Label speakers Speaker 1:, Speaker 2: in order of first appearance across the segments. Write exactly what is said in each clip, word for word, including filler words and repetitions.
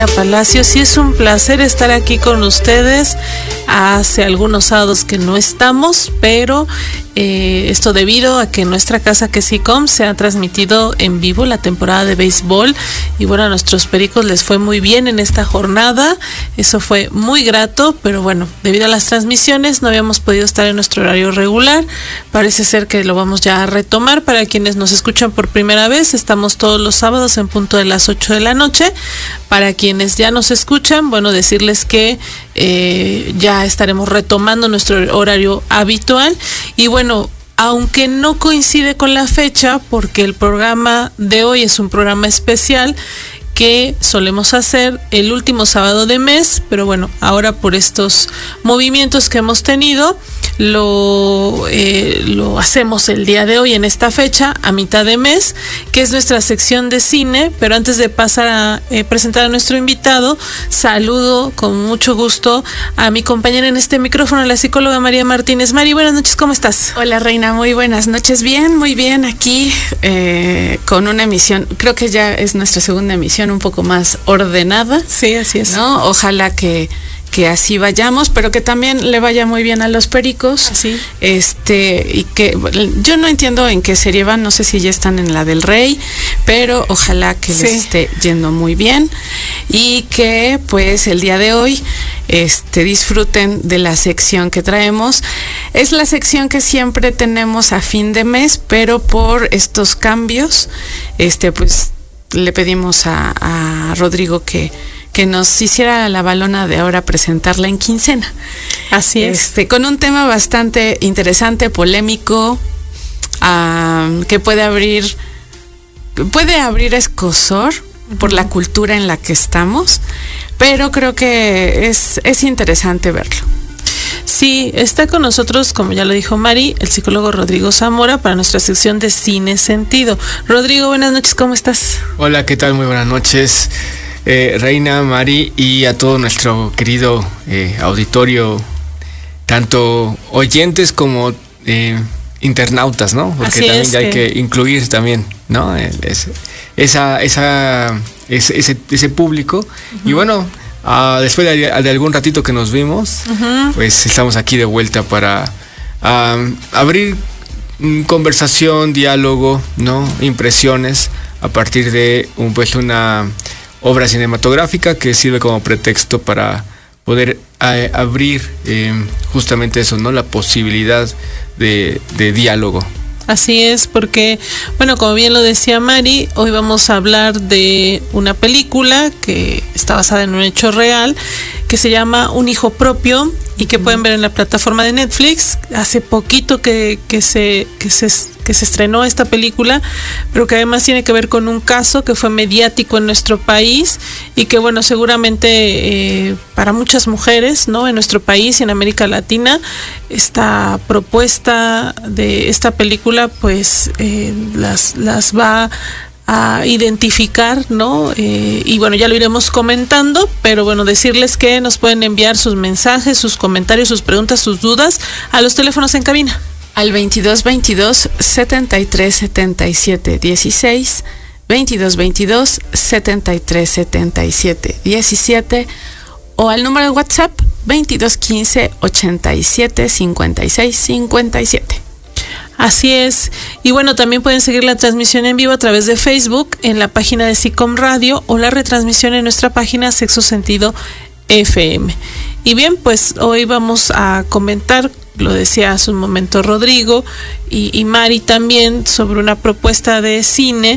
Speaker 1: Palacios, y es un placer estar aquí con ustedes. Hace algunos sábados que no estamos, pero eh, esto debido a que en nuestra casa que S I C O M se ha transmitido en vivo la temporada de béisbol, y bueno, a nuestros pericos les fue muy bien en esta jornada. Eso fue muy grato, pero bueno, debido a las transmisiones no habíamos podido estar en nuestro horario regular. Parece ser que lo vamos ya a retomar. Para quienes nos escuchan por primera vez, estamos todos los sábados en punto de las ocho de la noche. Para quienes ya nos escuchan, bueno, decirles que eh, ya estaremos retomando nuestro horario habitual. Y bueno, aunque no coincide con la fecha, porque el programa de hoy es un programa especial que solemos hacer el último sábado de mes, pero bueno, ahora por estos movimientos que hemos tenido, lo, eh, lo hacemos el día de hoy en esta fecha, a mitad de mes, que es nuestra sección de cine. Pero antes de pasar a eh, presentar a nuestro invitado, saludo con mucho gusto a mi compañera en este micrófono, la psicóloga María Martínez. Mari, buenas noches, ¿cómo estás?
Speaker 2: Hola, Reina, muy buenas noches. Bien, muy bien, aquí eh, con una emisión, creo que ya es nuestra segunda emisión, un poco más ordenada.
Speaker 1: Sí, así es.
Speaker 2: ¿No? Ojalá que, que así vayamos, pero que también le vaya muy bien a los pericos.
Speaker 1: Así.
Speaker 2: Este, y que yo no entiendo en qué serie van, no sé si ya están en la del Rey, pero ojalá que
Speaker 1: sí.
Speaker 2: les esté yendo muy bien y que pues el día de hoy este disfruten de la sección que traemos. Es la sección que siempre tenemos a fin de mes, pero por estos cambios, este pues le pedimos a, a Rodrigo que, que nos hiciera la balona de ahora presentarla en quincena.
Speaker 1: Así es.
Speaker 2: Este, con un tema bastante interesante, polémico, um, que puede abrir, puede abrir escozor uh-huh. por la cultura en la que estamos, pero creo que es, es interesante verlo.
Speaker 1: Sí, está con nosotros, como ya lo dijo Mari, el psicólogo Rodrigo Zamora para nuestra sección de Cine Sentido. Rodrigo, buenas noches, ¿cómo estás?
Speaker 3: Hola, ¿qué tal? Muy buenas noches, eh, Reina, Mari, y a todo nuestro querido eh, auditorio, tanto oyentes como eh, internautas, ¿no? Porque
Speaker 1: Así
Speaker 3: también
Speaker 1: es
Speaker 3: ya hay
Speaker 1: que...
Speaker 3: que incluir también, ¿no? Es, esa, esa, ese, ese, ese público. Uh-huh. Y bueno, Uh, después de, de algún ratito que nos vimos, uh-huh. pues estamos aquí de vuelta para uh, abrir um, conversación, diálogo, ¿no? Impresiones a partir de un, pues, una obra cinematográfica que sirve como pretexto para poder uh, abrir eh, justamente eso, ¿no? La posibilidad de, de diálogo.
Speaker 1: Así es, porque, bueno, como bien lo decía Mari, hoy vamos a hablar de una película que está basada en un hecho real, que se llama Un hijo propio, y que pueden ver en la plataforma de Netflix. Hace poquito que, que, se, que, se, que se estrenó esta película, pero que además tiene que ver con un caso que fue mediático en nuestro país, y que, bueno, seguramente eh, para muchas mujeres, ¿no?, en nuestro país y en América Latina, esta propuesta de esta película pues eh, las, las va a identificar, ¿no? Eh, y bueno, ya lo iremos comentando, pero bueno, decirles que nos pueden enviar sus mensajes, sus comentarios, sus preguntas, sus dudas a los teléfonos en cabina.
Speaker 2: Al veintidós veintidós, setenta y tres setenta y siete dieciséis, veintidós veintidós, setenta y tres setenta y siete diecisiete, o al número de WhatsApp veintidós quince, ochenta y siete, cincuenta y seis, cincuenta y siete.
Speaker 1: Así es. Y bueno, también pueden seguir la transmisión en vivo a través de Facebook, en la página de S I C O M Radio, o la retransmisión en nuestra página Sexo Sentido F M. Y bien, pues hoy vamos a comentar, lo decía hace un momento Rodrigo y, y Mari también, sobre una propuesta de cine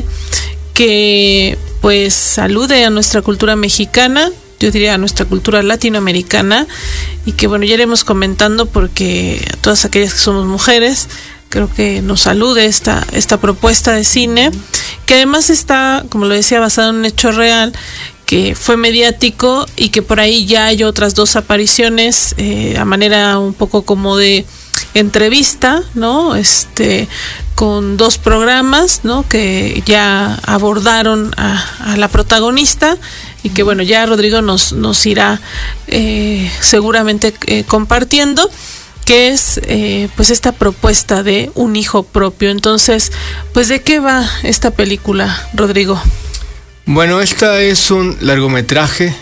Speaker 1: que pues alude a nuestra cultura mexicana, yo diría a nuestra cultura latinoamericana, y que bueno, ya iremos comentando, porque a todas aquellas que somos mujeres, creo que nos alude esta, esta propuesta de cine, que además está, como lo decía, basado en un hecho real, que fue mediático, y que por ahí ya hay otras dos apariciones eh, a manera un poco como de entrevista, ¿no? Este, con dos programas, ¿no?, que ya abordaron a, a la protagonista, y que bueno, ya Rodrigo nos, nos irá eh, seguramente eh, compartiendo, que es eh, pues esta propuesta de un hijo propio. Entonces, pues ¿de qué va esta película, Rodrigo?
Speaker 3: Bueno, esta es un largometraje